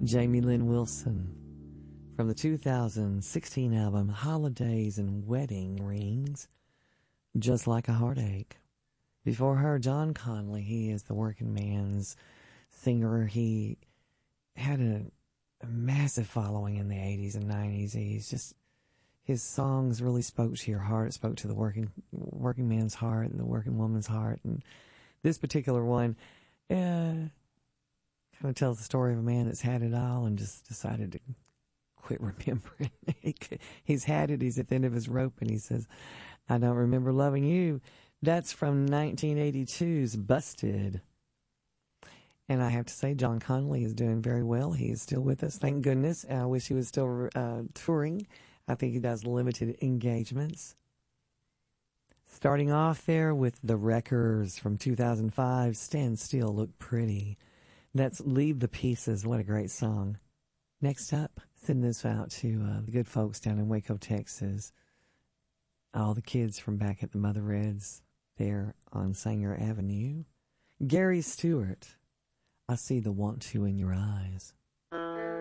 Jamie Lynn Wilson from the 2016 album Holidays and Wedding Rings, Just Like a Heartache. Before her, John Conley. He is the working man's singer. He had a massive following in the 80s and 90s. His songs really spoke to your heart. It spoke to the working man's heart and the working woman's heart. And this particular one kind of tells the story of a man that's had it all and just decided to quit remembering. He's had it. He's at the end of his rope, and he says, I don't remember loving you. That's from 1982's Busted. And I have to say, John Conley is doing very well. He is still with us. Thank goodness. I wish he was still touring. I think he does limited engagements. Starting off there with The Wreckers from 2005, Stand Still, Look Pretty. That's Leave the Pieces. What a great song. Next up, send this out to the good folks down in Waco, Texas. All the kids from back at the Mother Reds there on Sanger Avenue. Gary Stewart, I see the want to in your eyes.